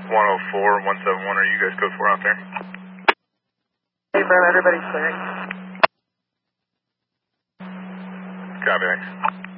104 and 171, are you guys code 4 out there? Hey, Brent, everybody's clearing. Copy, thanks.